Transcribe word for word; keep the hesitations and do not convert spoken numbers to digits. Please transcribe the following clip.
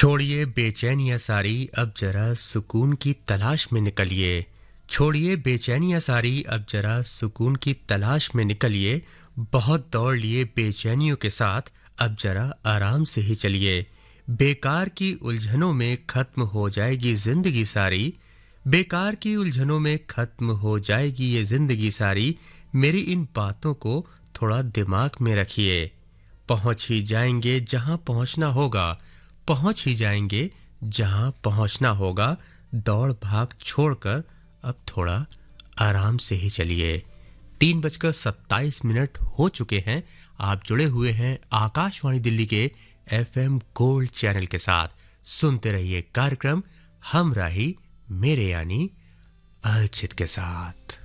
छोड़िए बेचैनियाँ सारी, अब जरा सुकून की तलाश में निकलिए। छोड़िए बेचैनियाँ सारी, अब जरा सुकून की तलाश में निकलिए। बहुत दौड़ लिए बेचैनियों के साथ, अब जरा आराम से ही चलिए। बेकार की उलझनों में खत्म हो जाएगी जिंदगी सारी। बेकार की उलझनों में खत्म हो जाएगी ये जिंदगी सारी। मेरी इन बातों को थोड़ा दिमाग में रखिए। पहुंच ही जाएंगे जहां पहुंचना होगा। पहुंच ही जाएंगे जहां पहुंचना होगा। दौड़ भाग छोड़कर अब थोड़ा आराम से ही चलिए। तीन बजकर सत्ताईस मिनट हो चुके हैं। आप जुड़े हुए हैं आकाशवाणी दिल्ली के एफएम गोल्ड चैनल के साथ। सुनते रहिए कार्यक्रम हम राही मेरे यानी अर्चित के साथ।